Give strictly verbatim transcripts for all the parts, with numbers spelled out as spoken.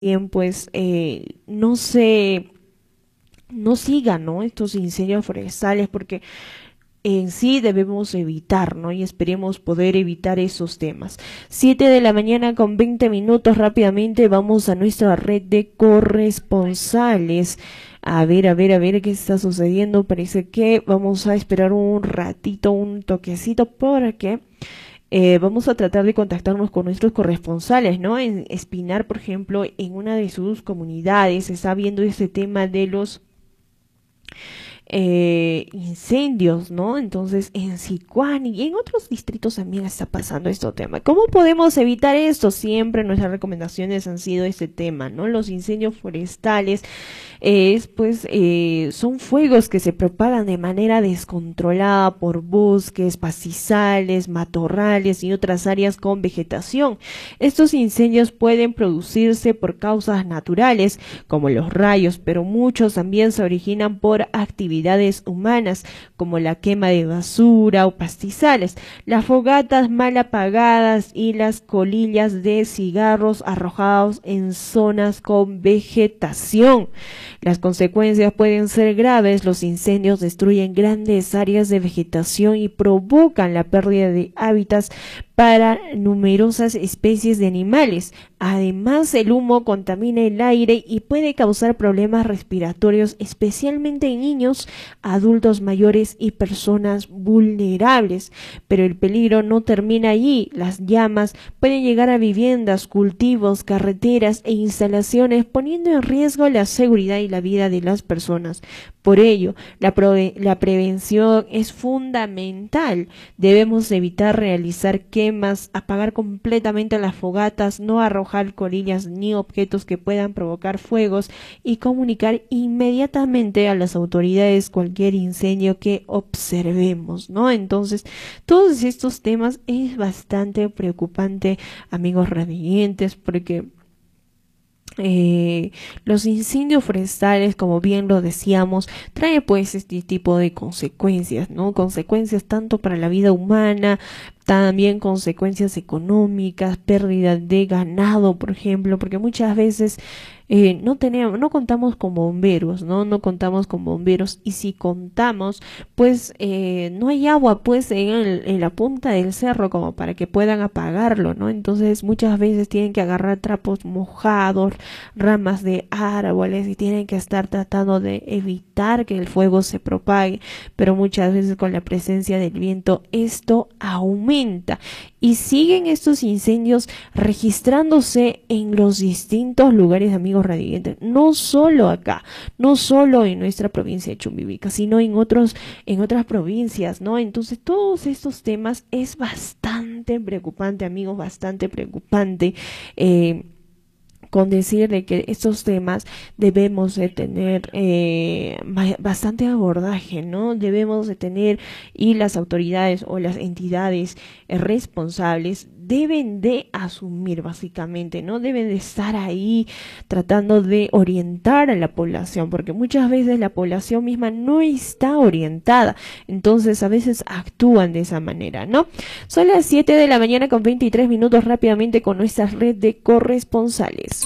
bien pues eh, no se no sigan, ¿no?, estos incendios forestales, porque en sí debemos evitar, ¿no? Y esperemos poder evitar esos temas. Siete de la mañana con veinte minutos, rápidamente vamos a nuestra red de corresponsales. A ver, a ver, a ver qué está sucediendo. Parece que vamos a esperar un ratito, un toquecito, porque eh, vamos a tratar de contactarnos con nuestros corresponsales, ¿no? En Espinar, por ejemplo, en una de sus comunidades se está viendo este tema de los eh, incendios, ¿no? Entonces, en Sicuán y en otros distritos también está pasando este tema. ¿Cómo podemos evitar esto? Siempre nuestras recomendaciones han sido este tema, ¿no? Los incendios forestales es, pues, eh, son fuegos que se propagan de manera descontrolada por bosques, pastizales, matorrales y otras áreas con vegetación. Estos incendios pueden producirse por causas naturales, como los rayos, pero muchos también se originan por actividades humanas, como la quema de basura o pastizales, las fogatas mal apagadas y las colillas de cigarros arrojados en zonas con vegetación. Las consecuencias pueden ser graves. Los incendios destruyen grandes áreas de vegetación y provocan la pérdida de hábitats para numerosas especies de animales. Además, el humo contamina el aire y puede causar problemas respiratorios, especialmente en niños, adultos mayores y personas vulnerables. Pero el peligro no termina allí. Las llamas pueden llegar a viviendas, cultivos, carreteras e instalaciones, poniendo en riesgo la seguridad y la vida de las personas. Por ello, la, la prevención es fundamental. Debemos evitar realizar quemas, apagar completamente las fogatas, no arrojar colillas ni objetos que puedan provocar fuegos y comunicar inmediatamente a las autoridades cualquier incendio que observemos, ¿no? Entonces, todos estos temas es bastante preocupante, amigos radiantes, porque Eh, los incendios forestales, como bien lo decíamos, trae pues este tipo de consecuencias, ¿no? Consecuencias tanto para la vida humana, también consecuencias económicas, pérdida de ganado, por ejemplo, porque muchas veces eh, no tenemos, no contamos con bomberos, ¿no? No contamos con bomberos, y si contamos, pues eh, no hay agua pues en, el, en la punta del cerro como para que puedan apagarlo, ¿no? Entonces muchas veces tienen que agarrar trapos mojados, ramas de árboles, y tienen que estar tratando de evitar que el fuego se propague, pero muchas veces con la presencia del viento esto aumenta y siguen estos incendios registrándose en los distintos lugares, amigos radiantes, no solo acá, no solo en nuestra provincia de Chumbivilcas, sino en otros, en otras provincias, ¿no? Entonces todos estos temas es bastante preocupante, amigos, bastante preocupante. Eh, con decir de que estos temas debemos de tener eh, bastante abordaje, ¿no? Debemos de tener, y las autoridades o las entidades eh, responsables deben de asumir, básicamente, ¿no? Deben de estar ahí tratando de orientar a la población, porque muchas veces la población misma no está orientada, entonces a veces actúan de esa manera, ¿no? Son las siete de la mañana con veintitrés minutos, rápidamente con nuestra red de corresponsales.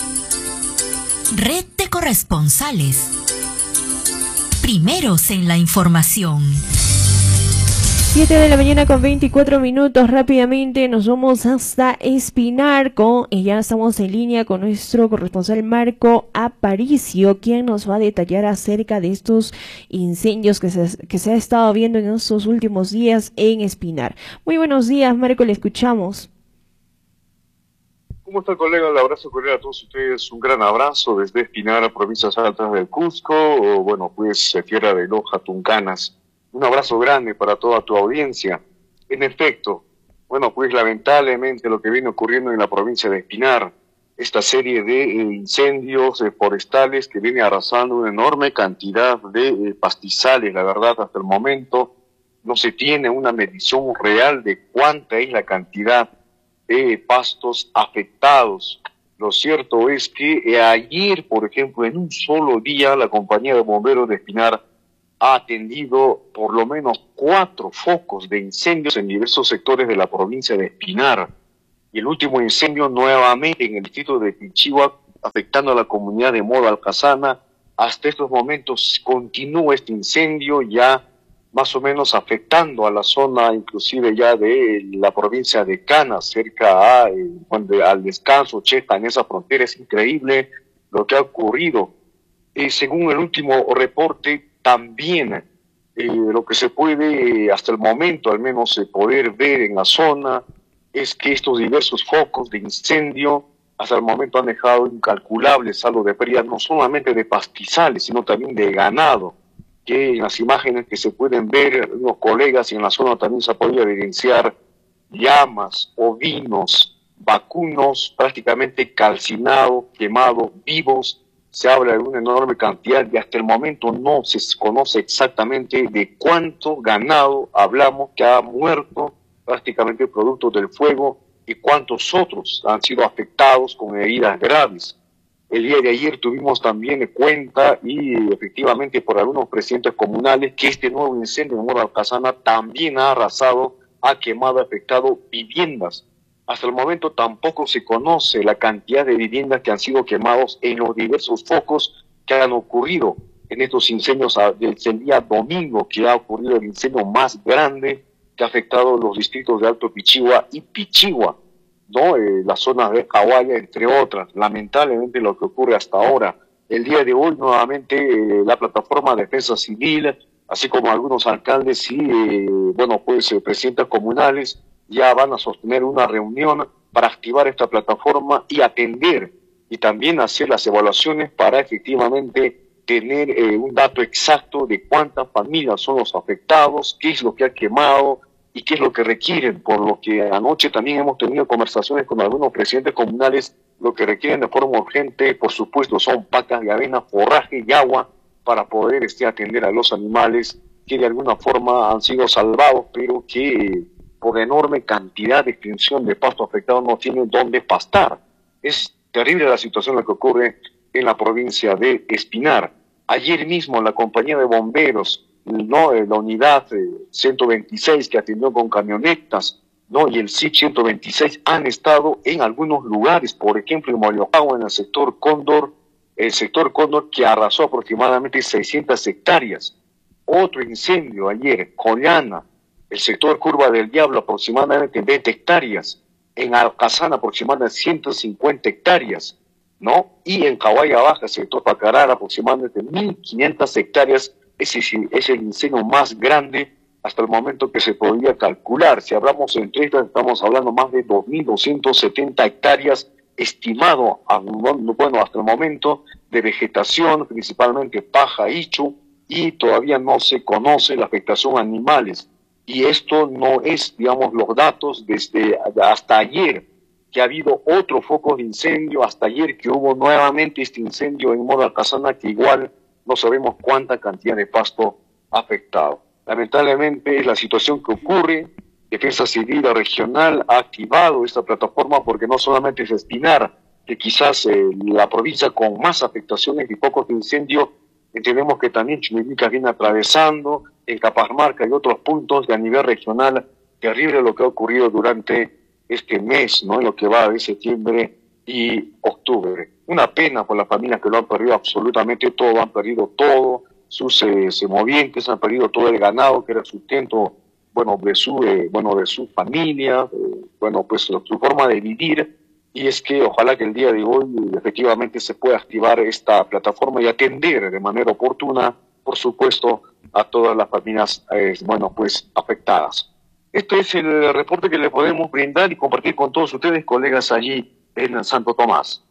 Red de corresponsales. Primeros en la información. siete de la mañana con veinticuatro minutos, rápidamente nos vamos hasta Espinar, con, y ya estamos en línea con nuestro corresponsal Marco Aparicio, quien nos va a detallar acerca de estos incendios que se, que se ha estado viendo en estos últimos días en Espinar. Muy buenos días, Marco, le escuchamos. ¿Cómo está, colega? El abrazo cordial a todos ustedes. Un gran abrazo desde Espinar, provincias altas del Cusco, o bueno, pues tierra de Loja, Tuncanas. Un abrazo grande para toda tu audiencia. En efecto, bueno, pues lamentablemente lo que viene ocurriendo en la provincia de Espinar, esta serie de eh, incendios eh, forestales que viene arrasando una enorme cantidad de eh, pastizales. La verdad, hasta el momento no se tiene una medición real de cuánta es la cantidad de pastos afectados. Lo cierto es que eh, ayer, por ejemplo, en un solo día, la compañía de bomberos de Espinar ha atendido por lo menos cuatro focos de incendios en diversos sectores de la provincia de Espinar. Y el último incendio nuevamente en el distrito de Pichihua, afectando a la comunidad de Moro Alcazana. Hasta estos momentos continúa este incendio ya más o menos afectando a la zona inclusive ya de la provincia de Cana, cerca a, eh, al Descanso, Cheta, en esa frontera. Es increíble lo que ha ocurrido. Eh, según el último reporte, también eh, lo que se puede, eh, hasta el momento al menos, eh, poder ver en la zona, es que estos diversos focos de incendio hasta el momento han dejado incalculable saldo de pérdida, no solamente de pastizales, sino también de ganado, que en las imágenes que se pueden ver los colegas y en la zona también se ha podido evidenciar llamas, ovinos, vacunos prácticamente calcinados, quemados, vivos. Se habla de una enorme cantidad y hasta el momento no se conoce exactamente de cuánto ganado hablamos que ha muerto prácticamente producto del fuego y cuántos otros han sido afectados con heridas graves. El día de ayer tuvimos también cuenta y efectivamente por algunos presidentes comunales que este nuevo incendio en Moro Alcazana también ha arrasado, ha quemado, ha afectado viviendas. Hasta el momento tampoco se conoce la cantidad de viviendas que han sido quemados en los diversos focos que han ocurrido en estos incendios desde el día domingo, que ha ocurrido el incendio más grande que ha afectado los distritos de Alto Pichigua y Pichigua, ¿no? Eh, la zona de Cahuaya, entre otras. Lamentablemente lo que ocurre hasta ahora. El día de hoy nuevamente eh, la plataforma de defensa civil, así como algunos alcaldes y eh, bueno pues eh, presidentes comunales ya van a sostener una reunión para activar esta plataforma y atender y también hacer las evaluaciones para efectivamente tener eh, un dato exacto de cuántas familias son los afectados, qué es lo que ha quemado y qué es lo que requieren, por lo que anoche también hemos tenido conversaciones con algunos presidentes comunales. Lo que requieren de forma urgente, por supuesto, son pacas de avena, forraje y agua para poder este, atender a los animales que de alguna forma han sido salvados, pero que eh, por enorme cantidad de extensión de pasto afectado no tienen dónde pastar. Es terrible la situación la que ocurre en la provincia de Espinar. Ayer mismo la compañía de bomberos, no, la unidad eh, ciento veintiséis que atendió con camionetas, no, y el S I C ciento veintiséis han estado en algunos lugares, por ejemplo en Mollojagua, en el sector Cóndor, el sector Cóndor que arrasó aproximadamente seiscientas hectáreas. Otro incendio ayer, Collana, el sector Curva del Diablo, aproximadamente veinte hectáreas, en Alcazana aproximadamente ciento cincuenta hectáreas, ¿no? Y en Cahuaya Baja, sector Pacarara, aproximadamente mil quinientas hectáreas. Ese es el incendio más grande hasta el momento que se podía calcular. Si hablamos entre estas, estamos hablando más de dos mil doscientas setenta hectáreas estimado, a, bueno, hasta el momento, de vegetación, principalmente paja, ichu, y todavía no se conoce la afectación a animales. Y esto no es, digamos, los datos desde hasta ayer, que ha habido otro foco de incendio, hasta ayer que hubo nuevamente este incendio en Moro Alcazana, que igual no sabemos cuánta cantidad de pasto ha afectado. Lamentablemente es la situación que ocurre. Defensa Civil Regional ha activado esta plataforma porque no solamente es Espinar, que quizás eh, la provincia con más afectaciones y focos de incendio, entendemos que también Chumillicas viene atravesando, en Capamarca y otros puntos de a nivel regional. Terrible lo que ha ocurrido durante este mes, ¿no? En lo que va de septiembre y octubre. Una pena por las familias que lo han perdido absolutamente todo, han perdido todo, sus eh, semovientes, han perdido todo el ganado que era el sustento, bueno, de su, eh, bueno, de su familia, eh, bueno, pues su forma de vivir. Y es que ojalá que el día de hoy efectivamente se pueda activar esta plataforma y atender de manera oportuna, por supuesto, a todas las familias, eh, bueno, pues afectadas. Este es el reporte que le podemos brindar y compartir con todos ustedes, colegas, allí en Santo Tomás.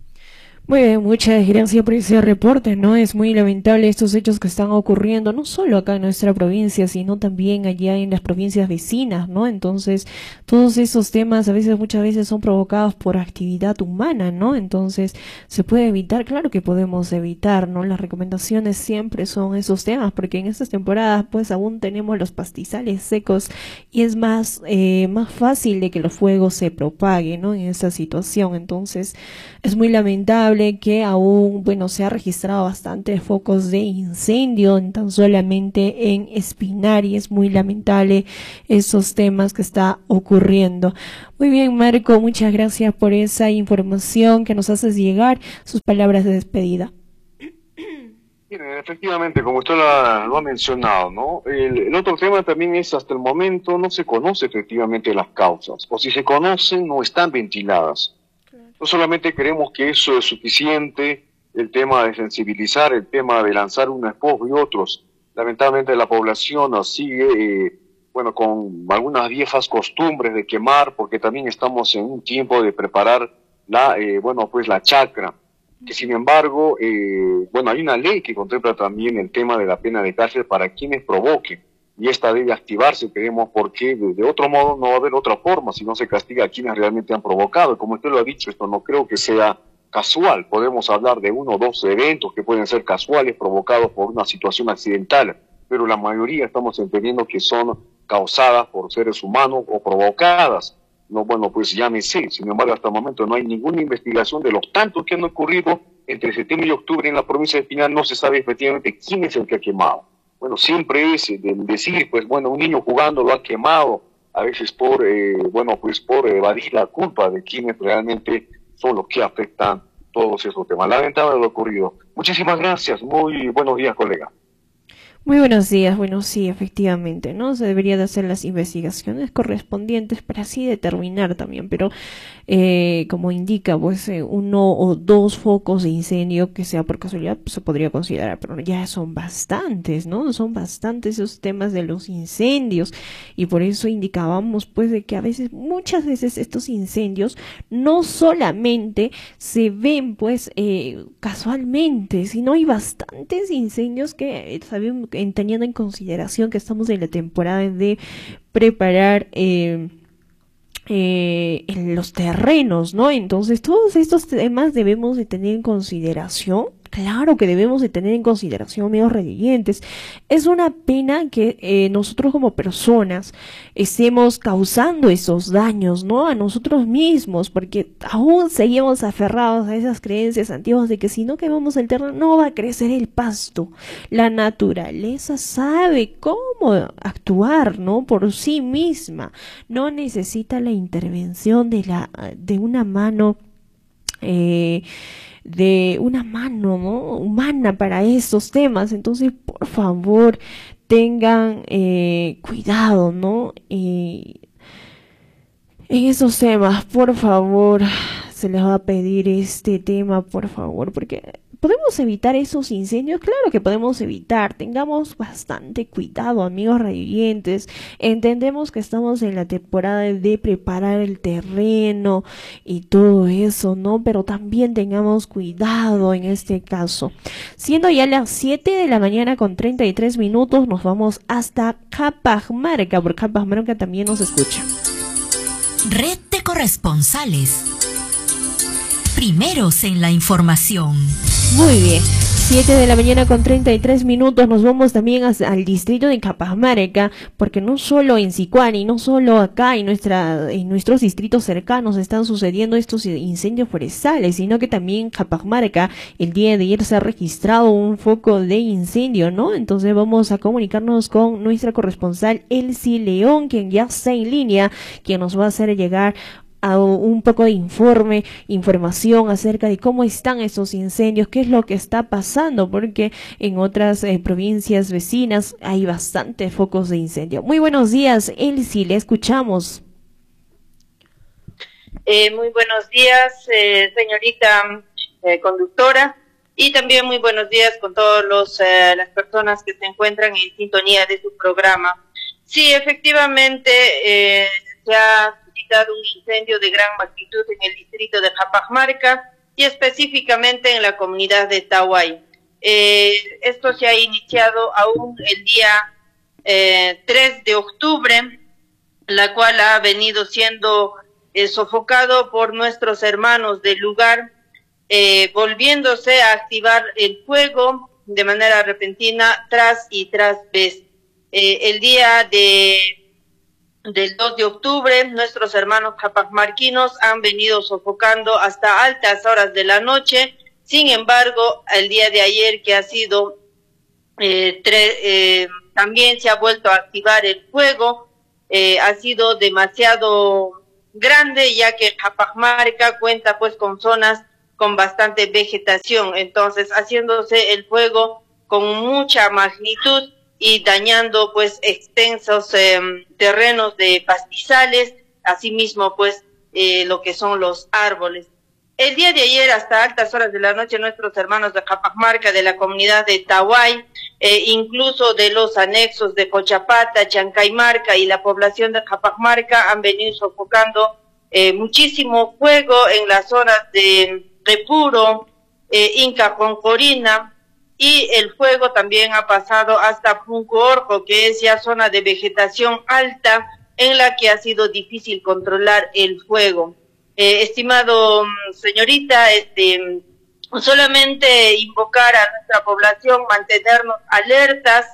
Muy bien, muchas gracias por ese reporte, ¿no? Es muy lamentable estos hechos que están ocurriendo, no solo acá en nuestra provincia, sino también allá en las provincias vecinas, ¿no? Entonces, todos esos temas a veces, muchas veces son provocados por actividad humana, ¿no? Entonces, ¿se puede evitar? Claro que podemos evitar, ¿no? Las recomendaciones siempre son esos temas, porque en estas temporadas, pues, aún tenemos los pastizales secos y es más, eh, más fácil de que los fuegos se propaguen, ¿no? En esta situación. Entonces, es muy lamentable lamentable que aún, bueno, se ha registrado bastantes focos de incendio en tan solamente en Espinar, y es muy lamentable esos temas que está ocurriendo. Muy bien, Marco, muchas gracias por esa información que nos haces llegar, sus palabras de despedida. Miren, efectivamente, como usted lo ha, lo ha mencionado, ¿no? El, el otro tema también es, hasta el momento no se conoce efectivamente las causas, o si se conocen, no están ventiladas. No solamente creemos que eso es suficiente, el tema de sensibilizar, el tema de lanzar un esposo y otros. Lamentablemente la población sigue, eh, bueno, con algunas viejas costumbres de quemar, porque también estamos en un tiempo de preparar la, eh, bueno, pues la chacra. Que sin embargo, eh, bueno, hay una ley que contempla también el tema de la pena de cárcel para quienes provoquen, y esta debe activarse, creemos, porque de, de otro modo no va a haber otra forma si no se castiga a quienes realmente han provocado. Como usted lo ha dicho, esto no creo que sea casual, podemos hablar de uno o dos eventos que pueden ser casuales, provocados por una situación accidental, pero la mayoría estamos entendiendo que son causadas por seres humanos o provocadas. No, bueno, pues llámese. Sin embargo, hasta el momento no hay ninguna investigación de los tantos que han ocurrido entre septiembre y octubre en la provincia de Espinar. No se sabe efectivamente quién es el que ha quemado. Bueno, siempre es de decir, pues bueno, un niño jugando lo ha quemado, a veces por, eh, bueno, pues por evadir la culpa de quienes realmente son los que afectan todos esos temas. Lamentable lo ocurrido. Muchísimas gracias. Muy buenos días, colega. Muy buenos días. Bueno, sí, efectivamente, ¿no? Se debería de hacer las investigaciones correspondientes para así determinar también, pero eh, como indica, pues eh, uno o dos focos de incendio que sea por casualidad, pues, se podría considerar, pero ya son bastantes, ¿no? Son bastantes esos temas de los incendios, y por eso indicábamos, pues, de que a veces, muchas veces estos incendios no solamente se ven, pues, eh, casualmente, sino hay bastantes incendios que eh, sabemos, en, teniendo en consideración que estamos en la temporada de preparar eh, eh, en los terrenos, ¿no? Entonces todos estos temas debemos de tener en consideración. Claro que debemos de tener en consideración, amigos residentes. Es una pena que eh, nosotros como personas estemos causando esos daños, ¿no? A nosotros mismos, porque aún seguimos aferrados a esas creencias antiguas de que si no quemamos el terreno no va a crecer el pasto. La naturaleza sabe cómo actuar, ¿no? Por sí misma. No necesita la intervención de la de una mano eh, de una mano, ¿no? humana para estos temas. Entonces, por favor, tengan eh, cuidado, ¿no? Eh, en esos temas, por favor, se les va a pedir este tema, por favor, porque ¿podemos evitar esos incendios? Claro que podemos evitar. Tengamos bastante cuidado, amigos radioyentes. Entendemos que estamos en la temporada de preparar el terreno y todo eso, ¿no? Pero también tengamos cuidado en este caso. Siendo ya las siete de la mañana con treinta y tres minutos, nos vamos hasta Capamarca, porque Capamarca también nos escucha. Red de corresponsales. Primeros en la información. Muy bien, siete de la mañana con treinta y tres minutos, nos vamos también a, al distrito de Capamarca, porque no solo en Sicuani, no solo acá en, nuestra, en nuestros distritos cercanos están sucediendo estos incendios forestales, sino que también en Capamarca el día de ayer se ha registrado un foco de incendio, ¿no? Entonces vamos a comunicarnos con nuestra corresponsal Elsie León, quien ya está en línea, quien nos va a hacer llegar a un poco de informe, información acerca de cómo están esos incendios, qué es lo que está pasando, porque en otras eh, provincias vecinas hay bastantes focos de incendio. Muy buenos días, Elsie, le escuchamos. Eh, muy buenos días, eh, señorita eh, conductora, y también muy buenos días con todas los, eh, las personas que se encuentran en sintonía de su programa. Sí, efectivamente, eh, se ha un incendio de gran magnitud en el distrito de Capamarca y específicamente en la comunidad de Tahuay. Eh, esto se ha iniciado aún el día eh, tres de octubre, la cual ha venido siendo eh, sofocado por nuestros hermanos del lugar, eh, volviéndose a activar el fuego de manera repentina tras y tras vez. Eh, el día de del dos de octubre, nuestros hermanos capamarquinos han venido sofocando hasta altas horas de la noche Sin embargo, el día de ayer que ha sido, eh, tre- eh, también se ha vuelto a activar el fuego, eh, ha sido demasiado grande, ya que Cajamarca cuenta pues con zonas con bastante vegetación, entonces haciéndose el fuego con mucha magnitud y dañando pues extensos eh, terrenos de pastizales, asimismo pues eh, lo que son los árboles. El día de ayer, hasta altas horas de la noche, nuestros hermanos de Cajamarca, de la comunidad de Tahuay, eh, incluso de los anexos de Cochapata, Chancaymarca y la población de Cajamarca han venido sofocando eh, muchísimo fuego en las zonas de Repuro, eh, Inca Concorina, y el fuego también ha pasado hasta Punco Orco, que es ya zona de vegetación alta en la que ha sido difícil controlar el fuego. Eh, estimado señorita, este, solamente invocar a nuestra población, mantenernos alertas,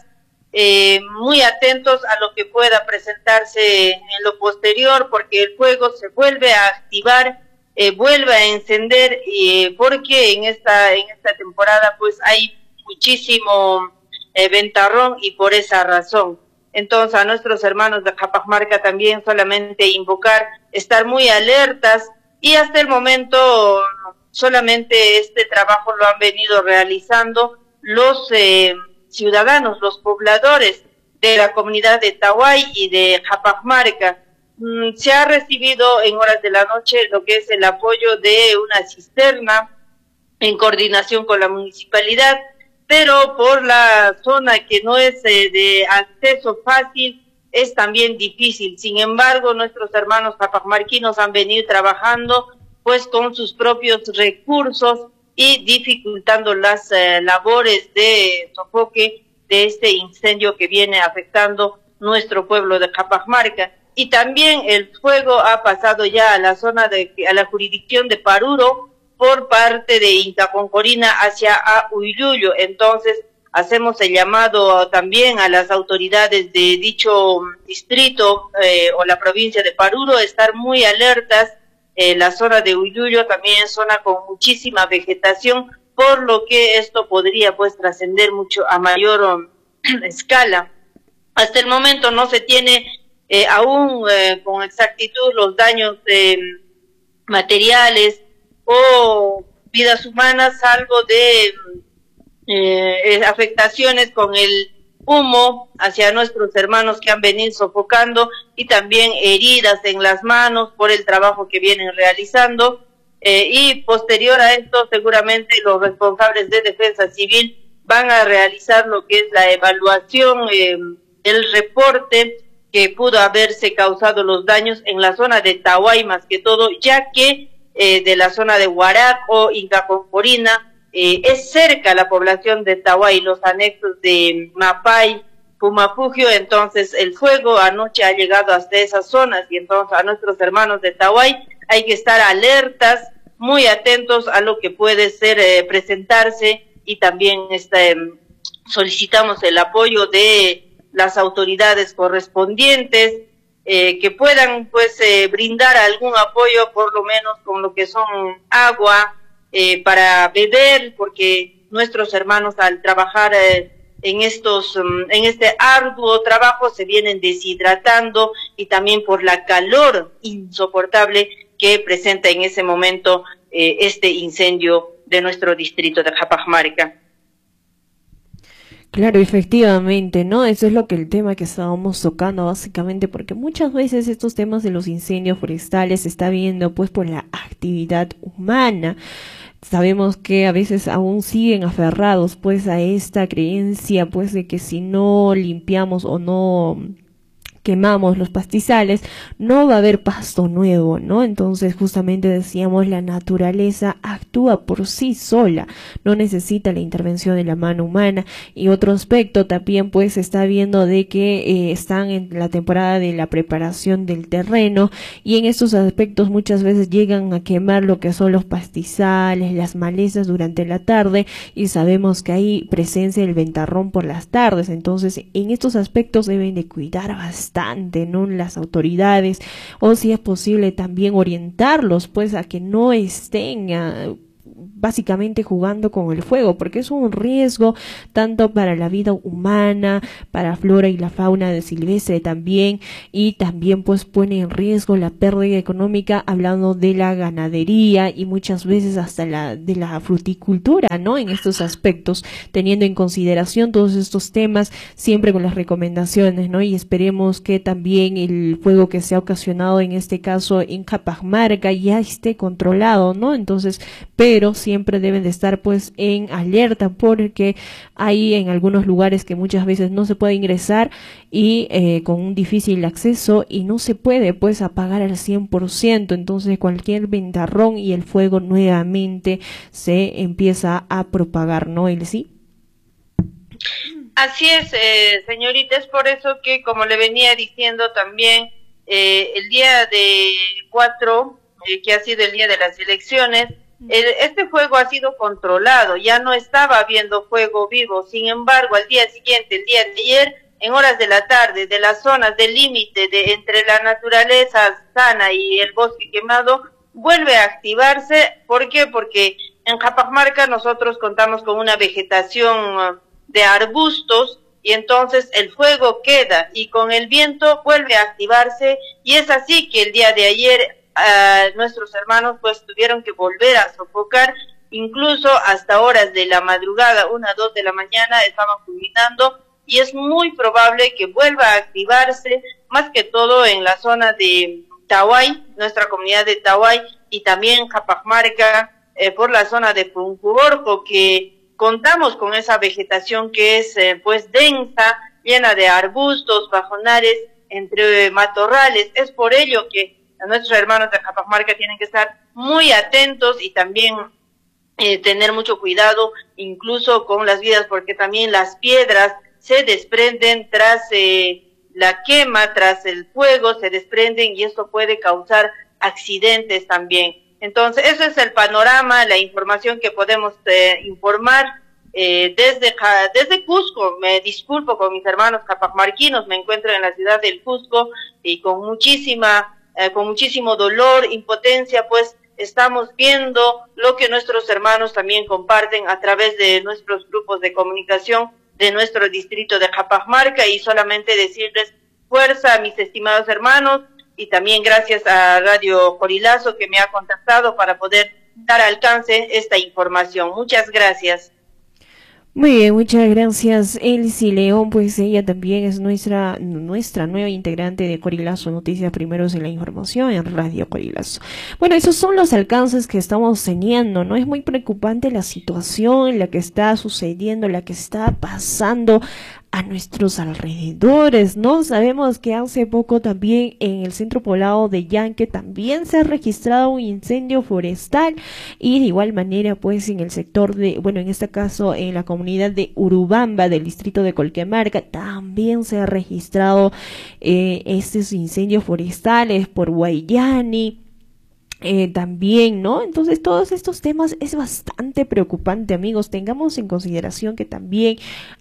eh, muy atentos a lo que pueda presentarse en lo posterior, porque el fuego se vuelve a activar, eh, vuelve a encender, eh, porque en esta en esta temporada pues hay muchísimo eh, ventarrón y por esa razón. Entonces a nuestros hermanos de Cajamarca también solamente invocar, estar muy alertas, y hasta el momento solamente este trabajo lo han venido realizando los eh, ciudadanos, los pobladores de la comunidad de Tahuay y de Cajamarca. Mm, se ha recibido en horas de la noche lo que es el apoyo de una cisterna en coordinación con la municipalidad, pero por la zona que no es eh, de acceso fácil, es también difícil. Sin embargo, nuestros hermanos capamarquinos han venido trabajando pues con sus propios recursos y dificultando las eh, labores de sofoque de este incendio que viene afectando nuestro pueblo de Cajamarca. Y también el fuego ha pasado ya a la zona de, a la jurisdicción de Paruro, por parte de Inca Concorina hacia Huilluyo. Entonces, hacemos el llamado también a las autoridades de dicho distrito eh, o la provincia de Paruro, estar muy alertas. Eh, la zona de Huilluyo también es zona con muchísima vegetación, por lo que esto podría pues trascender mucho a mayor um, escala. Hasta el momento no se tiene eh, aún eh, con exactitud los daños eh, materiales o vidas humanas, salvo de eh, afectaciones con el humo hacia nuestros hermanos que han venido sofocando, y también heridas en las manos por el trabajo que vienen realizando. Eh, y posterior a esto, seguramente los responsables de defensa civil van a realizar lo que es la evaluación, eh, el reporte que pudo haberse causado los daños en la zona de Tahuay más que todo, ya que Eh, de la zona de Huarac o Inca Concorina, eh, es cerca la población de Tahuay, los anexos de Mapay, Pumapugio. Entonces el fuego anoche ha llegado hasta esas zonas, y entonces a nuestros hermanos de Tahuay hay que estar alertas, muy atentos a lo que puede ser eh, presentarse, y también este, solicitamos el apoyo de las autoridades correspondientes, Eh, que puedan pues eh, brindar algún apoyo, por lo menos con lo que son agua eh, para beber, porque nuestros hermanos al trabajar eh, en estos um, en este arduo trabajo se vienen deshidratando, y también por la calor insoportable que presenta en ese momento eh, este incendio de nuestro distrito de Cajamarca. Claro, efectivamente, ¿no? Eso es lo que el tema que estábamos tocando básicamente, porque muchas veces estos temas de los incendios forestales se está viendo pues por la actividad humana. Sabemos que a veces aún siguen aferrados pues a esta creencia pues de que si no limpiamos o no quemamos los pastizales, no va a haber pasto nuevo, ¿no? Entonces justamente decíamos, la naturaleza actúa por sí sola, no necesita la intervención de la mano humana. Y otro aspecto también pues se está viendo de que eh, están en la temporada de la preparación del terreno, y en estos aspectos muchas veces llegan a quemar lo que son los pastizales, las malezas durante la tarde, y sabemos que hay presencia del ventarrón por las tardes. Entonces en estos aspectos deben de cuidar bastante, ¿no? Las autoridades, o si es posible también orientarlos pues a que no estén a, básicamente jugando con el fuego, porque es un riesgo tanto para la vida humana, para flora y la fauna de silvestre también, y también pues pone en riesgo la pérdida económica, hablando de la ganadería y muchas veces hasta la de la fruticultura, ¿no? En estos aspectos, teniendo en consideración todos estos temas, siempre con las recomendaciones, ¿no? Y esperemos que también el fuego que se ha ocasionado en este caso en Capamarca ya esté controlado, ¿no? Entonces, pero siempre deben de estar pues en alerta, porque hay en algunos lugares que muchas veces no se puede ingresar y eh, con un difícil acceso, y no se puede pues apagar al cien por ciento, entonces cualquier ventarrón y el fuego nuevamente se empieza a propagar, ¿no, Elsie? Así es, eh, señorita, es por eso que, como le venía diciendo también, eh, el día de cuatro, eh, que ha sido el día de las elecciones, el, este fuego ha sido controlado, ya no estaba habiendo fuego vivo. Sin embargo, al día siguiente, el día de ayer, en horas de la tarde, de las zonas del límite de entre la naturaleza sana y el bosque quemado, vuelve a activarse. ¿Por qué? Porque en Capamarca nosotros contamos con una vegetación de arbustos, y entonces el fuego queda y con el viento vuelve a activarse, y es así que el día de ayer uh, nuestros hermanos pues tuvieron que volver a sofocar, incluso hasta horas de la madrugada, una, dos de la mañana estaban fulminando, y es muy probable que vuelva a activarse, más que todo en la zona de Tahuay, nuestra comunidad de Tahuay, y también Capamarca, eh, por la zona de Puncuborjo, que contamos con esa vegetación que es eh, pues densa, llena de arbustos, pajonares, entre matorrales. Es por ello que nuestros hermanos de Capamarca tienen que estar muy atentos y también eh, tener mucho cuidado, incluso con las vidas, porque también las piedras se desprenden tras eh, la quema, tras el fuego, se desprenden, y esto puede causar accidentes también. Entonces, eso es el panorama, la información que podemos eh, informar eh, desde desde Cusco. Me disculpo con mis hermanos capamarquinos, me encuentro en la ciudad del Cusco y con muchísima, eh, con muchísimo dolor, impotencia, pues estamos viendo lo que nuestros hermanos también comparten a través de nuestros grupos de comunicación de nuestro distrito de Capamarca, y solamente decirles fuerza, mis estimados hermanos. Y también gracias a Radio Corilazo, que me ha contactado para poder dar alcance esta información. Muchas gracias. Muy bien, muchas gracias, Elsie León. Pues ella también es nuestra nuestra nueva integrante de Corilazo Noticias Primeros en la Información en Radio Corilazo. Bueno, esos son los alcances que estamos teniendo, ¿no? Es muy preocupante la situación, la que está sucediendo, la que está pasando a nuestros alrededores, ¿no? Sabemos que hace poco también en el centro poblado de Yanque también se ha registrado un incendio forestal, y de igual manera pues en el sector de, bueno, en este caso en la comunidad de Urubamba del distrito de Colquemarca también se ha registrado eh, estos incendios forestales por Guayani. Eh, también, ¿no? Entonces todos estos temas es bastante preocupante, amigos. Tengamos en consideración que también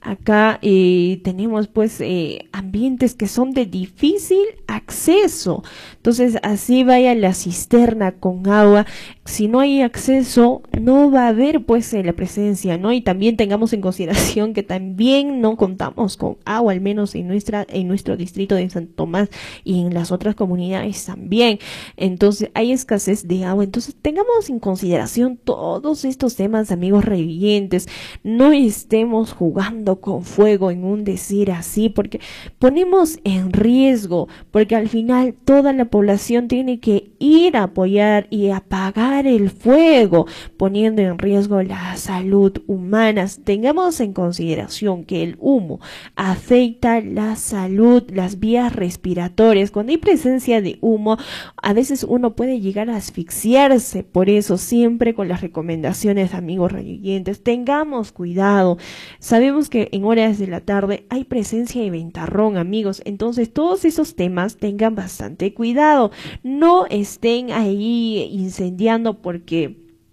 acá eh, tenemos pues eh, ambientes que son de difícil acceso. Entonces así vaya la cisterna con agua, si no hay acceso no va a haber pues eh, la presencia, ¿no? Y también tengamos en consideración que también no contamos con agua, al menos en nuestra en nuestro distrito de San Tomás y en las otras comunidades también. Entonces hay escasez de agua. Entonces tengamos en consideración todos estos temas, amigos revivientes. No estemos jugando con fuego, en un decir así, porque ponemos en riesgo, porque al final toda la población tiene que ir a apoyar y apagar el fuego, poniendo en riesgo la salud humana. Tengamos en consideración que el humo afecta la salud, las vías respiratorias. Cuando hay presencia de humo, a veces uno puede llegar a asfixiarse. Por eso siempre con las recomendaciones, amigos revivientes, tengamos cuidado. Sabemos que en horas de la tarde hay presencia de ventarrón, amigos, entonces todos esos temas tengan bastante cuidado, no estén ahí incendiando porque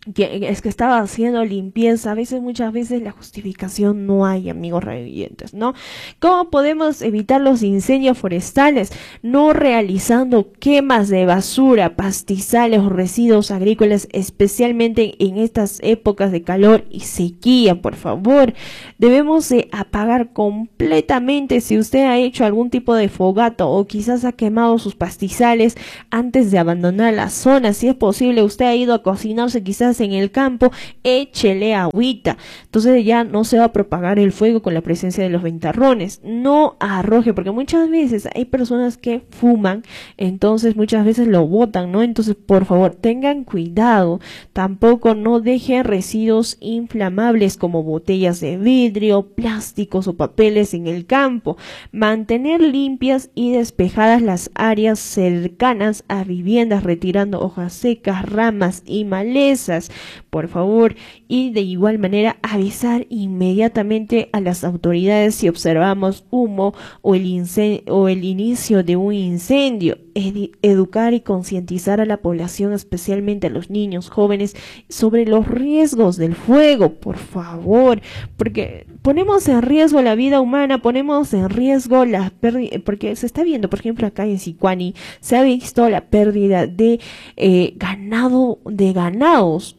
que es que estaba haciendo limpieza. A veces, muchas veces la justificación no hay, amigos radioyentes, ¿no? ¿Cómo podemos evitar los incendios forestales? No realizando quemas de basura, pastizales o residuos agrícolas, especialmente en estas épocas de calor y sequía, por favor. Debemos de apagar completamente, si usted ha hecho algún tipo de fogata o quizás ha quemado sus pastizales antes de abandonar la zona. Si es posible, usted ha ido a cocinarse quizás en el campo, échele agüita, entonces ya no se va a propagar el fuego con la presencia de los ventarrones. No arroje, porque muchas veces hay personas que fuman, entonces muchas veces lo botan, ¿no? Entonces, por favor, tengan cuidado. Tampoco no dejen residuos inflamables como botellas de vidrio, plásticos o papeles en el campo. Mantener limpias y despejadas las áreas cercanas a viviendas, retirando hojas secas, ramas y malezas, por favor. Y de igual manera avisar inmediatamente a las autoridades si observamos humo o el, incendio, o el inicio de un incendio. Ed- educar y concientizar a la población, especialmente a los niños jóvenes, sobre los riesgos del fuego, por favor, porque ponemos en riesgo la vida humana, ponemos en riesgo la pérdida, porque se está viendo, por ejemplo, acá en Sicuani se ha visto la pérdida de eh, ganado, de ganados.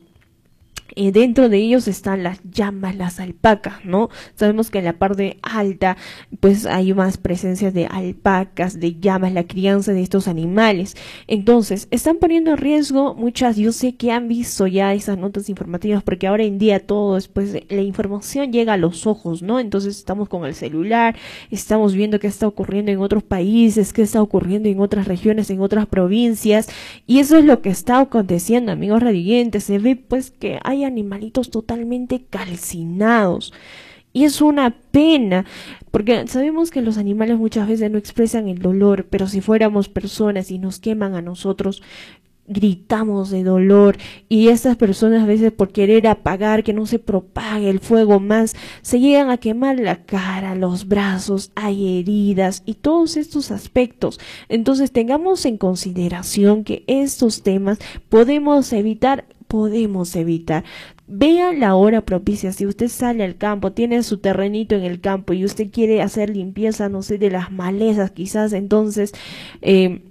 Eh, dentro de ellos están las llamas, las alpacas, ¿no? Sabemos que en la parte alta pues hay más presencia de alpacas, de llamas, la crianza de estos animales. Entonces, están poniendo en riesgo muchas, yo sé que han visto ya esas notas informativas, porque ahora en día todo después la información llega a los ojos, ¿no? Entonces estamos con el celular, estamos viendo qué está ocurriendo en otros países, qué está ocurriendo en otras regiones, en otras provincias, y eso es lo que está aconteciendo, amigos radioyentes. Se ve pues que hay animalitos totalmente calcinados y es una pena, porque sabemos que los animales muchas veces no expresan el dolor, pero si fuéramos personas y nos queman a nosotros, gritamos de dolor, y estas personas a veces por querer apagar que no se propague el fuego más, se llegan a quemar la cara, los brazos, hay heridas y todos estos aspectos. Entonces tengamos en consideración que estos temas podemos evitar podemos evitar. Vea la hora propicia. Si usted sale al campo, tiene su terrenito en el campo y usted quiere hacer limpieza, no sé, de las malezas quizás, entonces eh,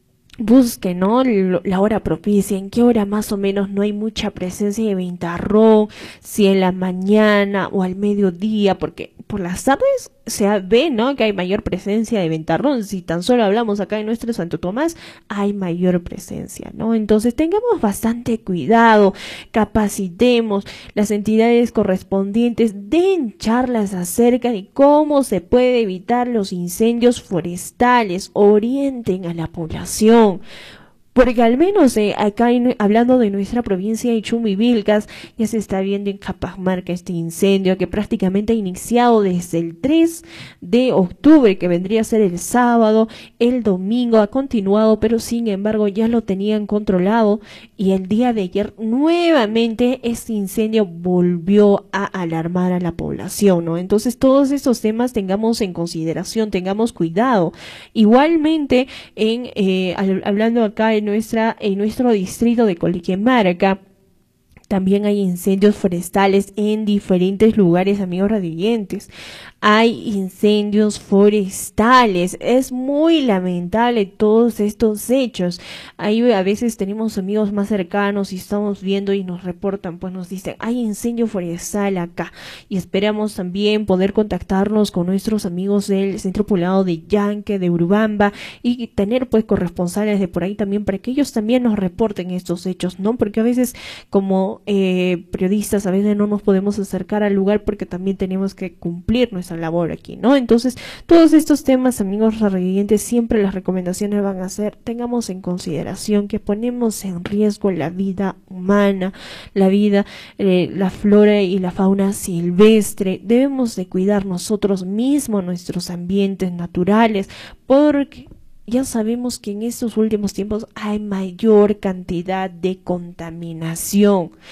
busque, ¿no? La hora propicia, en qué hora más o menos no hay mucha presencia de ventarrón, si en la mañana o al mediodía, porque por las tardes se ve, ¿no?, que hay mayor presencia de ventarrón. Si tan solo hablamos acá en nuestro Santo Tomás, hay mayor presencia, ¿no? Entonces tengamos bastante cuidado, capacitemos las entidades correspondientes, den charlas acerca de cómo se puede evitar los incendios forestales, orienten a la población. Porque al menos eh, acá en, hablando de nuestra provincia de Chumbivilcas, ya se está viendo en Capamarca este incendio que prácticamente ha iniciado desde el tres de octubre, que vendría a ser el sábado. El domingo ha continuado, pero sin embargo ya lo tenían controlado, y el día de ayer nuevamente este incendio volvió a alarmar a la población, ¿no? Entonces todos estos temas tengamos en consideración, tengamos cuidado. Igualmente, en eh, hablando acá en nuestra en nuestro distrito de Coliquemarca, también hay incendios forestales en diferentes lugares, amigos radioyentes. Hay incendios forestales. Es muy lamentable todos estos hechos. Ahí a veces tenemos amigos más cercanos y estamos viendo y nos reportan, pues nos dicen, hay incendio forestal acá. Y esperamos también poder contactarnos con nuestros amigos del Centro Poblado de Yanque, de Urubamba, y tener pues corresponsales de por ahí también, para que ellos también nos reporten estos hechos, ¿no? Porque a veces como eh, periodistas a veces no nos podemos acercar al lugar porque también tenemos que cumplir nuestra labor aquí, ¿no? Entonces, todos estos temas, amigos radioyentes, siempre las recomendaciones van a ser, tengamos en consideración que ponemos en riesgo la vida humana, la vida, eh, la flora y la fauna silvestre. Debemos de cuidar nosotros mismos nuestros ambientes naturales, porque ya sabemos que en estos últimos tiempos hay mayor cantidad de contaminación.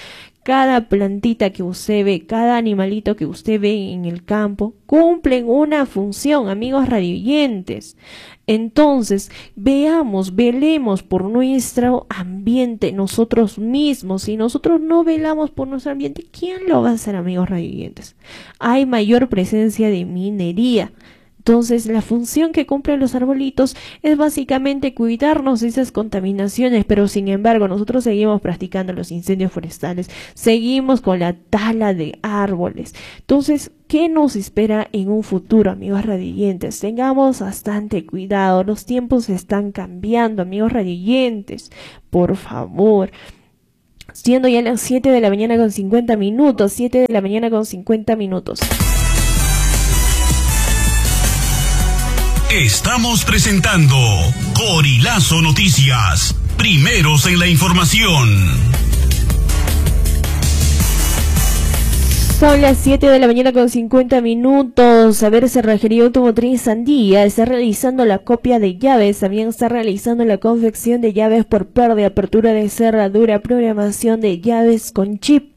cada plantita que usted ve, cada animalito que usted ve en el campo, cumplen una función, amigos radioyentes. Entonces, veamos, velemos por nuestro ambiente nosotros mismos. Si nosotros no velamos por nuestro ambiente, ¿quién lo va a hacer, amigos radioyentes? Hay mayor presencia de minería. Entonces, la función que cumplen los arbolitos es básicamente cuidarnos de esas contaminaciones, pero sin embargo, nosotros seguimos practicando los incendios forestales, seguimos con la tala de árboles. Entonces, ¿qué nos espera en un futuro, amigos radioyentes? Tengamos bastante cuidado, los tiempos están cambiando, amigos radioyentes, por favor. Siendo ya las siete de la mañana con cincuenta minutos, siete de la mañana con cincuenta minutos. Estamos presentando Corilazo Noticias, primeros en la información. Son las siete de la mañana con cincuenta minutos. A ver, Cerrajería Automotriz Sandía está realizando la copia de llaves. También está realizando la confección de llaves por par de apertura de cerradura, programación de llaves con chip.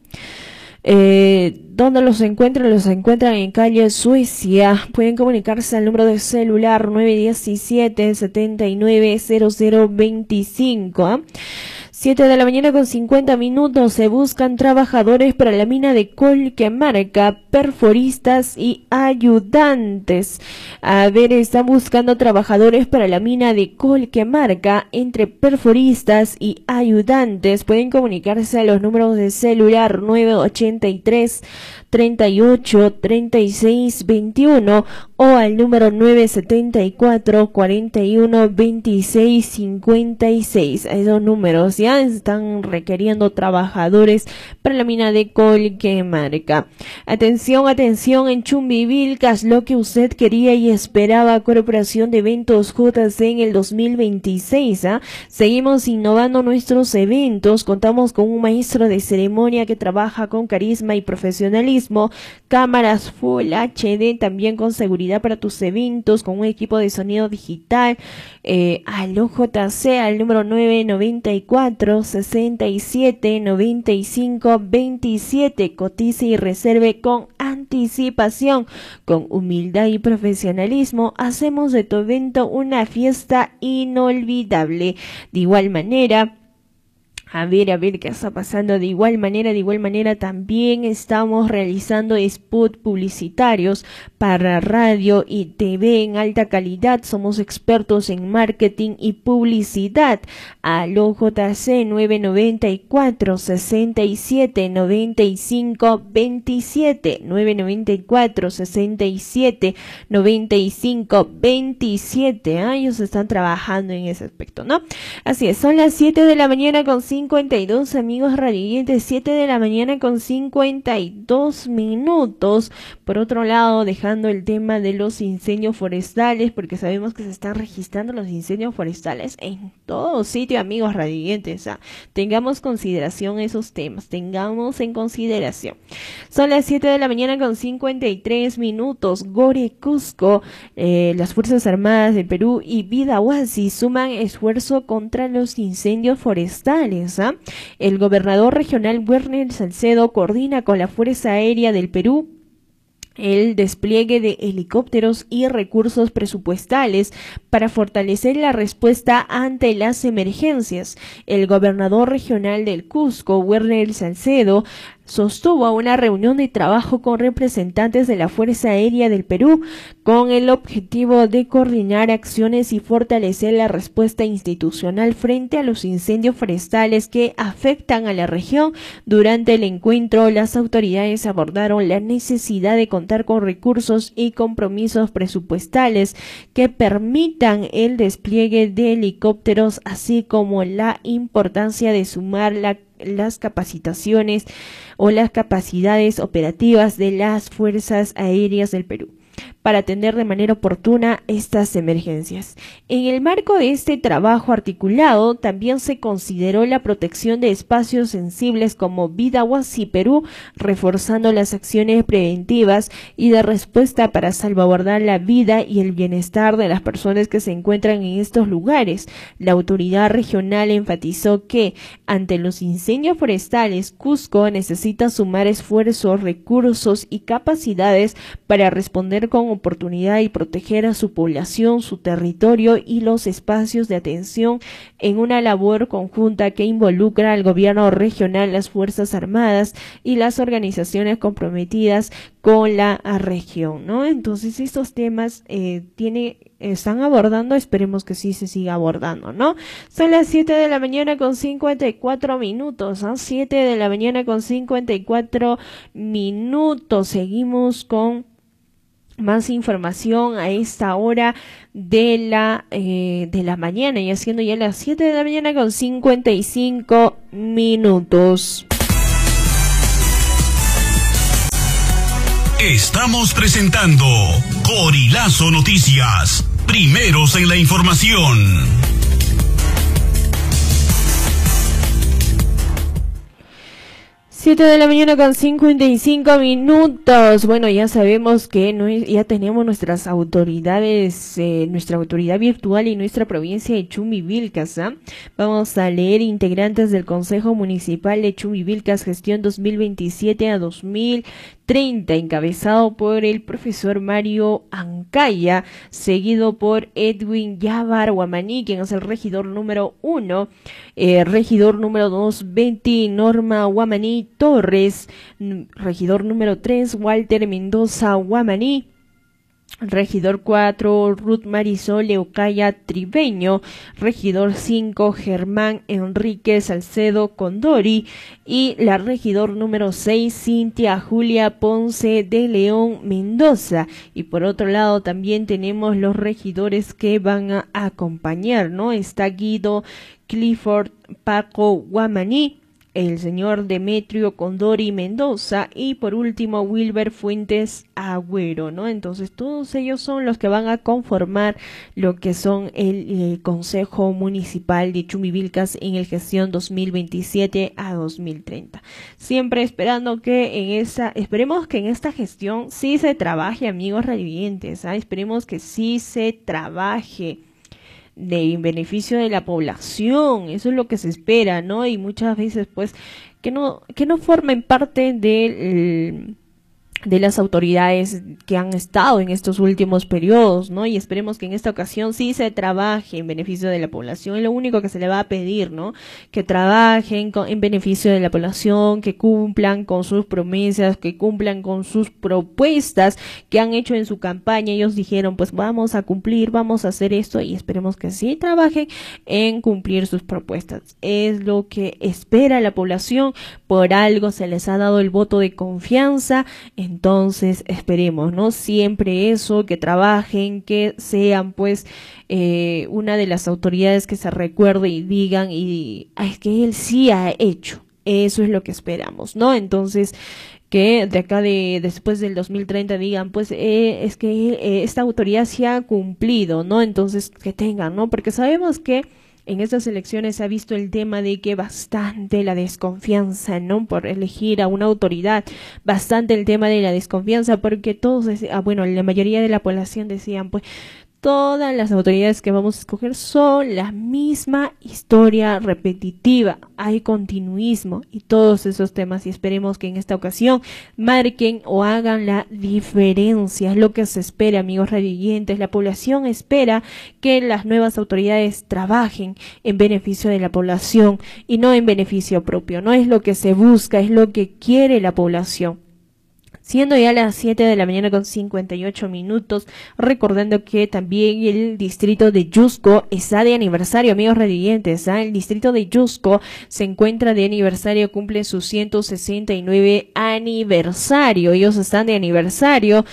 Eh, ¿Dónde los encuentran? Los encuentran en calle Suecia. Pueden comunicarse al número de celular nueve diecisiete, setenta y nueve, cero cero veinticinco. ¿eh? siete de la mañana con cincuenta minutos. Se buscan trabajadores para la mina de Colquemarca, perforistas y ayudantes. A ver, están buscando trabajadores para la mina de Colquemarca, entre perforistas y ayudantes. Pueden comunicarse a los números de celular nueve ochenta y tres, treinta y ocho, treinta y seis, veintiuno o al número nueve setenta y cuatro, cuarenta y uno, veintiséis, cincuenta y seis. Esos números ya están requiriendo trabajadores para la mina de Colquemarca. Atención, atención, en Chumbivilcas, lo que usted quería y esperaba, Corporación de Eventos J C en el dos mil veintiséis. ¿eh? Seguimos innovando nuestros eventos, contamos con un maestro de ceremonia que trabaja con carisma y profesionalismo, cámaras Full H D, también con seguridad para tus eventos, con un equipo de sonido digital, eh, al O J C al número nueve noventa y cuatro, sesenta y siete, noventa y cinco, veintisiete. Cotice y reserve con anticipación. Con humildad y profesionalismo hacemos de tu evento una fiesta inolvidable. De igual manera, A ver, a ver qué está pasando. De igual manera, de igual manera también estamos realizando spots publicitarios para radio y T V en alta calidad. Somos expertos en marketing y publicidad. Al O J C nueve noventa y cuatro, sesenta y siete, noventa y cinco, veintisiete. nueve noventa y cuatro, sesenta y siete, noventa y cinco, veintisiete. Ah, ellos están trabajando en ese aspecto, ¿no? Así es, son las siete de la mañana con cincuenta y dos, amigos radioyentes, siete de la mañana con cincuenta y dos minutos. Por otro lado, dejando el tema de los incendios forestales, porque sabemos que se están registrando los incendios forestales en todo sitio, amigos radioyentes. ¿ah? Tengamos consideración esos temas, tengamos en consideración. Son las siete de la mañana con cincuenta y tres minutos. Gore Cusco, eh, las Fuerzas Armadas del Perú y Vida Huasi suman esfuerzo contra los incendios forestales. ¿ah? El gobernador regional Werner Salcedo coordina con la Fuerza Aérea del Perú el despliegue de helicópteros y recursos presupuestales para fortalecer la respuesta ante las emergencias. El gobernador regional del Cusco, Werner Salcedo, sostuvo una reunión de trabajo con representantes de la Fuerza Aérea del Perú con el objetivo de coordinar acciones y fortalecer la respuesta institucional frente a los incendios forestales que afectan a la región. Durante el encuentro, las autoridades abordaron la necesidad de contar con recursos y compromisos presupuestales que permitan el despliegue de helicópteros, así como la importancia de sumar la las capacitaciones o las capacidades operativas de las Fuerzas Aéreas del Perú. para atender de manera oportuna estas emergencias. En el marco de este trabajo articulado, también se consideró la protección de espacios sensibles como Vida Huasi Perú, reforzando las acciones preventivas y de respuesta para salvaguardar la vida y el bienestar de las personas que se encuentran en estos lugares. La autoridad regional enfatizó que, ante los incendios forestales, Cusco necesita sumar esfuerzos, recursos y capacidades para responder con oportunidad y proteger a su población, su territorio y los espacios de atención en una labor conjunta que involucra al gobierno regional, las Fuerzas Armadas y las organizaciones comprometidas con la región, ¿no? Entonces estos temas eh, tiene, están abordando, esperemos que sí se siga abordando, ¿no? Son las siete de la mañana con cincuenta y cuatro minutos, ¿no? siete de la mañana con cincuenta y cuatro minutos, seguimos con más información a esta hora de la eh, de la mañana, y haciendo ya las siete de la mañana con cincuenta y cinco minutos. Estamos presentando Corilazo Noticias, primeros en la información. siete de la mañana con cincuenta y cinco minutos. Bueno, ya sabemos que no es, ya tenemos nuestras autoridades, eh, nuestra autoridad virtual y nuestra provincia de Chumbivilcas, ¿eh? Vamos a leer: integrantes del Consejo Municipal de Chumbivilcas, gestión dos mil veintisiete a dos mil treinta, encabezado por el profesor Mario Ancaya, seguido por Edwin Yabar Guamaní, quien es el regidor número uno, eh, regidor número dos, Betty Norma Guamaní Torres, regidor número tres, Walter Mendoza Guamaní, regidor cuatro, Ruth Marisol Leucaya Tribeño, regidor cinco, Germán Enrique Salcedo Condori, y la regidor número seis, Cintia Julia Ponce de León Mendoza. Y por otro lado también tenemos los regidores que van a acompañar, ¿no? Está Guido Clifford Paco Guamaní, el señor Demetrio Condori Mendoza y por último Wilber Fuentes Agüero, ¿no? Entonces todos ellos son los que van a conformar lo que son el, el Consejo Municipal de Chumbivilcas en el gestión dos mil veintisiete a dos mil treinta. Siempre esperando que en esa, esperemos que en esta gestión sí se trabaje, amigos radioyentes, ¿ah? Esperemos que sí se trabaje de en beneficio de la población, eso es lo que se espera, ¿no? Y muchas veces pues que no que no formen parte del de las autoridades que han estado en estos últimos periodos, ¿no? Y esperemos que en esta ocasión sí se trabaje en beneficio de la población. Es lo único que se le va a pedir, ¿no? Que trabajen con, en beneficio de la población, que cumplan con sus promesas, que cumplan con sus propuestas que han hecho en su campaña. Ellos dijeron, pues vamos a cumplir, vamos a hacer esto, y esperemos que sí trabajen en cumplir sus propuestas. Es lo que espera la población, por algo se les ha dado el voto de confianza. Entonces esperemos, ¿no? Siempre eso, que trabajen, que sean pues eh, una de las autoridades que se recuerde y digan, y ay, es que él sí ha hecho. Eso es lo que esperamos, ¿no? Entonces que de acá de después del dos mil treinta digan, pues eh, es que eh, esta autoridad sí ha cumplido, ¿no? Entonces que tengan, ¿no? Porque sabemos que en estas elecciones se ha visto el tema de que bastante la desconfianza, ¿no? Por elegir a una autoridad, bastante el tema de la desconfianza, porque todos, ah, bueno, la mayoría de la población decían, pues, todas las autoridades que vamos a escoger son la misma historia repetitiva, hay continuismo y todos esos temas, y esperemos que en esta ocasión marquen o hagan la diferencia. Es lo que se espera, amigos radioyentes. La población espera que las nuevas autoridades trabajen en beneficio de la población y no en beneficio propio. No es lo que se busca, es lo que quiere la población. Siendo ya las siete de la mañana con cincuenta y ocho minutos, recordando que también el distrito de Yusco está de aniversario, amigos radioyentes, ¿eh? El distrito de Yusco se encuentra de aniversario, cumple su ciento sesenta y nueve aniversario, ellos están de aniversario.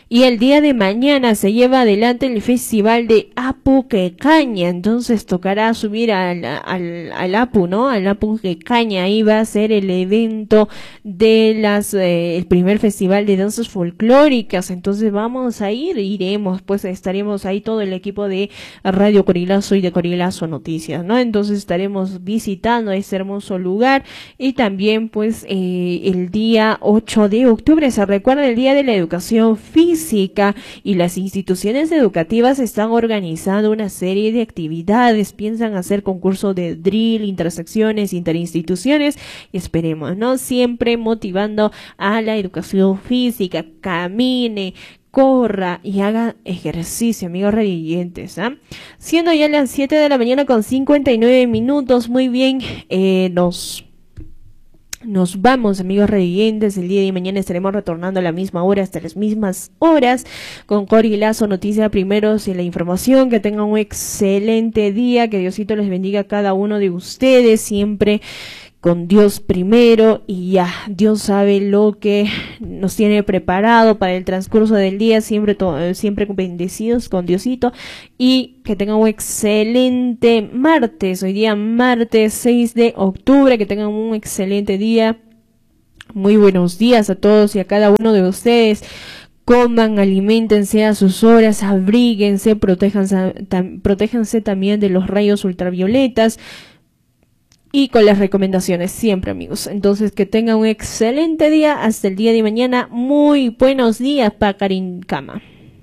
Y el día de mañana se lleva adelante el festival de Apuquecaña, entonces tocará subir al, al, al Apu, ¿no? Al Apuquecaña, ahí va a ser el evento de las, eh, el primer festival de danzas folclóricas, entonces vamos a ir, iremos, pues estaremos ahí todo el equipo de Radio Corilazo y de Corilazo Noticias, ¿no? Entonces estaremos visitando este hermoso lugar y también, pues, eh, el día ocho de octubre se recuerda el Día de la Educación Física Física y las instituciones educativas están organizando una serie de actividades, piensan hacer concurso de drill, intersecciones, interinstituciones y esperemos, ¿no? Siempre motivando a la educación física, camine, corra y haga ejercicio, amigos radiantes, ¿ah? ¿eh? Siendo ya las siete de la mañana con cincuenta y nueve minutos, muy bien, eh, nos... Nos vamos, amigos revidentes. El día de mañana estaremos retornando a la misma hora, hasta las mismas horas, con Corilazo Noticias Primeros y la información. Que tengan un excelente día, que Diosito les bendiga a cada uno de ustedes, siempre con Dios primero, y ya, Dios sabe lo que nos tiene preparado para el transcurso del día, siempre, to- siempre bendecidos con Diosito, y que tengan un excelente martes, hoy día martes seis de octubre, que tengan un excelente día, muy buenos días a todos y a cada uno de ustedes. Coman, aliméntense a sus horas, abríguense, protéjanse, tam- protéjanse también de los rayos ultravioletas, y con las recomendaciones siempre, amigos. Entonces, que tengan un excelente día. Hasta el día de mañana. Muy buenos días, Pacarín Cama.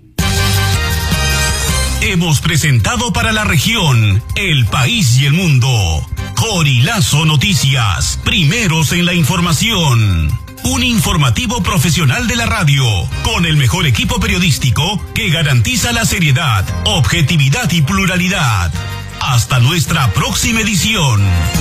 Hemos presentado para la región, el país y el mundo, Corilazo Noticias, primeros en la información. Un informativo profesional de la radio, con el mejor equipo periodístico que garantiza la seriedad, objetividad y pluralidad. Hasta nuestra próxima edición.